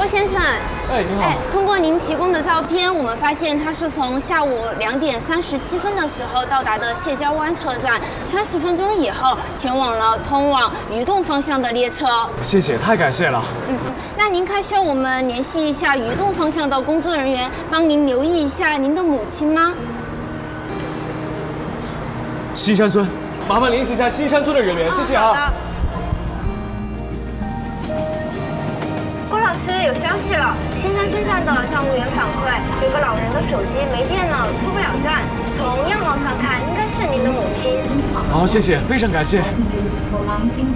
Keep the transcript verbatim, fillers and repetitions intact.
郭先生， 哎，你好。 哎，通过您提供的照片，我们发现他是从下午两点三十七分的时候到达的谢家湾车站，三十分钟以后前往了通往鱼洞方向的列车。 谢谢，太感谢了。 嗯，那您还需要我们联系一下鱼洞方向的工作人员，帮您留意一下您的母亲吗？ 新山村，麻烦联系一下新山村的人员，谢谢啊。 好的。 郭老师有消息了，新山村站的站务员反馈，有个老人的手机没电了，出不了站。从样貌上看，应该是您的母亲。 好，谢谢，非常感谢。